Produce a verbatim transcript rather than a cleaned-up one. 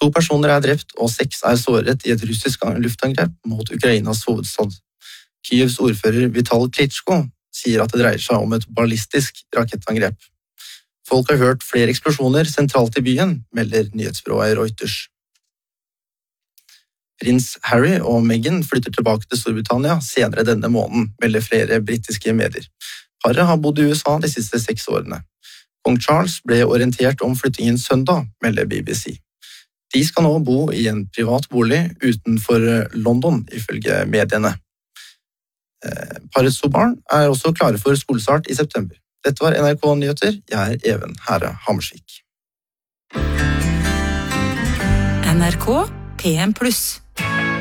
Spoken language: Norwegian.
To personer er drept, og seks er såret i et russisk luftangrep mot Ukrainas hovedstad. Kyivs ordfører Vital Klitschko sier at det dreier seg om et ballistisk rakettangrep. Folk har hørt flere eksplosjoner sentralt i byen, melder nyhetsbyrået Reuters. Prins Harry og Meghan flytter tilbake til Storbritannia senere denne måneden, melder flere britiske medier. Paret har bodd i U S A de siste seks årene. Kong Charles ble orientert om flyttingen søndag, melder B B C. De skal nå bo i en privat bolig utenfor London, ifølge mediene. Parets to barn er også klare for skolestart i september. Dette var N R K Nyheter. Jeg er Even Herre Hammersvik. N R K P M pluss